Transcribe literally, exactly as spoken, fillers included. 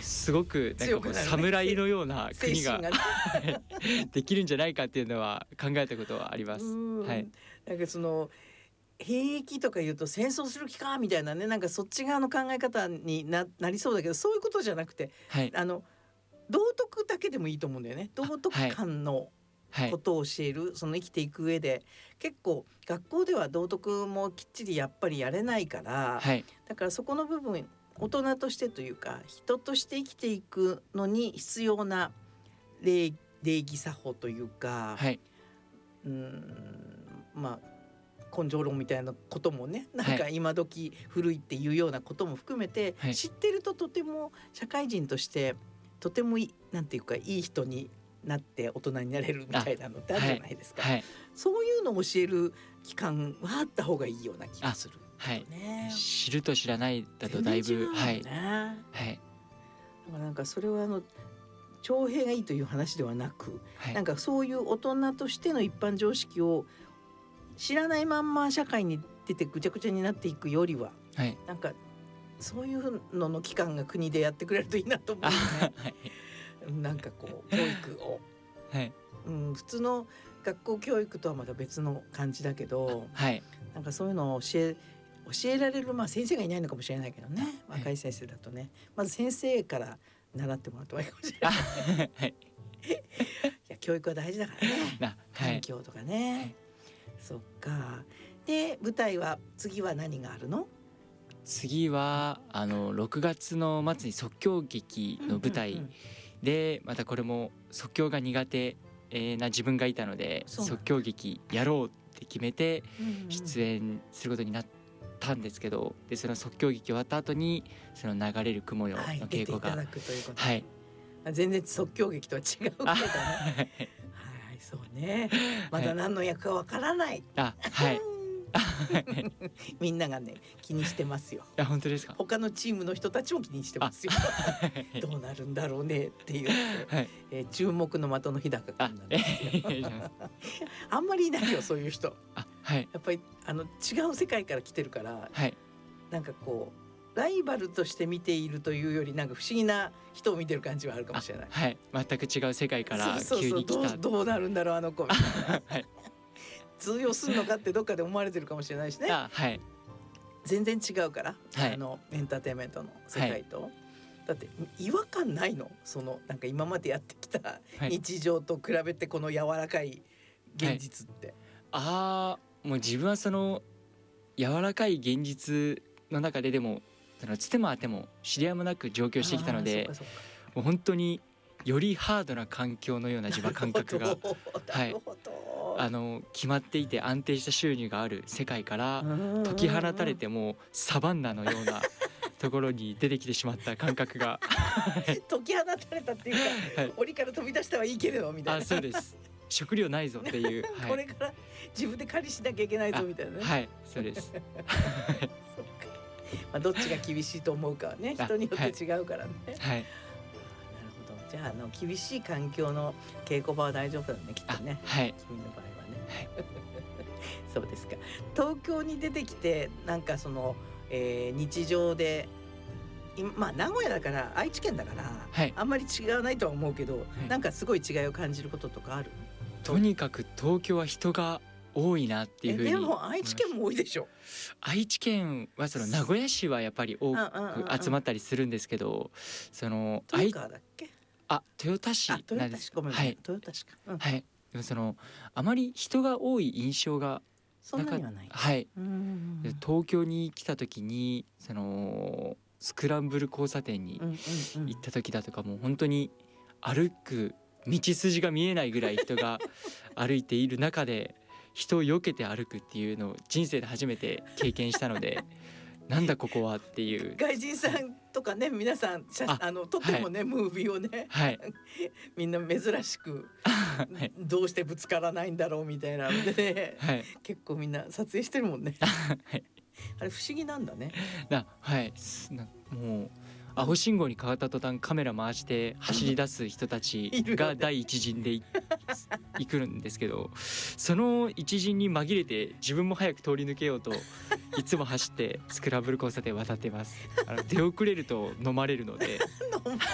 すごくなんかこう侍のような国ができるんじゃないかっていうのは考えたことはあります。はい、 なんかその兵役とか言うと戦争する気かみたいなね、なんかそっち側の考え方に な, なりそうだけど、そういうことじゃなくて、はい、あの道徳だけでもいいと思うんだよね。道徳観のことを教える、はい、その生きていく上で結構学校では道徳もきっちりやっぱりやれないから、はい、だからそこの部分大人としてというか人として生きていくのに必要な 礼, 礼儀作法というか、はい、うーんまあ根性論みたいなこともね、なんか今時古いっていうようなことも含めて、はい、知ってるととても社会人としてとてもいい、なんていうかいい人になって大人になれるみたいなのってあるじゃないですか、はいはい、そういうのを教える期間はあった方がいいような気がする、ね、 はい、知ると知らないだとだいぶ、ね、はいはい、 だからなんかそれはあの徴兵がいいという話ではなく、はい、なんかそういう大人としての一般常識を知らないまんま社会に出てぐちゃぐちゃになっていくよりは、はい、なんかそういうのの期間が国でやってくれるといいなと思うね、はい、なんかこう教育を、はいうん、普通の学校教育とはまた別の感じだけど、はい、なんかそういうのを教え教えられる、まあ、先生がいないのかもしれないけどね、若い先生だとね、まず先生から習ってもらった方がいいかもしれない、はい、いや教育は大事だからね、環境とかね、はい、そっか。で舞台は次は何があるの？ 次はあのろくがつの末に即興劇の舞台、うんうんうん、でまたこれも即興が苦手な自分がいたので即興劇やろうって決めて出演することになったんですけど、うんうん、でその即興劇終わった後にその流れる雲よの稽古が、はい、出ていただくということで、はい、 全然即興劇とは違うけどねはい、そうね、まだ何の役かわからない、 あ、はいみんながね気にしてますよ。 いや本当ですか？ 他のチームの人たちも気にしてますよどうなるんだろうねっていう、はい、えー、注目の的の日高君なんですよ あ, あんまりいないよそういう人。あ、はい、やっぱりあの違う世界から来てるから、はい、なんかこうライバルとして見ているというよりなんか不思議な人を見てる感じはあるかもしれない。 はい、全く違う世界から急に来た。そうそうそう、どう、どうなるんだろうあの子みたいな、はい、通用するのかってどっかで思われてるかもしれないしね。あ、はい、全然違うから、はい、あのエンターテインメントの世界と、はい、だって違和感ないの？そのなんか今までやってきた日常と比べてこの柔らかい現実って、はい、ああ、もう自分はその柔らかい現実の中ででもそのつてもあても知り合いもなく上京してきたので、もう本当によりハードな環境のような自分は感覚が、はい、あの決まっていて安定した収入がある世界から解き放たれてもサバンナのようなところに出てきてしまった感覚が解き放たれたっていうか、はい、檻から飛び出したはいいけれどみたいな。 あ、そうです。食料ないぞっていう、はい、 これから自分で狩りしなきゃいけないぞみたいなね。 はい、そうですそっか、 まあ、どっちが厳しいと思うかはね人によって違うからね。はい、じゃあ、あの厳しい環境の稽古場は大丈夫だねきっとね、はい、君の場合はね、はい、そうですか。東京に出てきてなんかその、えー、日常でまあ名古屋だから愛知県だから、はい、あんまり違わないとは思うけど、はい、なんかすごい違いを感じることとかある？ とにかく東京は人が多いなっていうふうに。 でも愛知県も多いでしょ。 愛知県はその名古屋市はやっぱり多く集まったりするんですけど、その豊川だっけ？ あ、豊田市なんです。 ごめん、はい、豊田市か、うん、はい。 でもそのあまり人が多い印象がそんなにはない。 はい。うんで東京に来た時にそのスクランブル交差点に行った時だとかもう本当に歩く道筋が見えないぐらい人が歩いている中で人を避けて歩くっていうのを人生で初めて経験したのでなんだここはっていう。 外人さんとかね皆さんああの撮ってもね、はい、ムービーをね、はい、みんな珍しく、はい、どうしてぶつからないんだろうみたいなので、ね、はい、結構みんな撮影してるもんね、はい、あれ不思議なんだね。 な、はい、なもう青信号に変わった途端カメラ回して走り出す人たちが第一陣で行くんですけど、その一陣に紛れて自分も早く通り抜けようといつも走ってスクランブル交差点渡ってます。あの出遅れると飲まれるので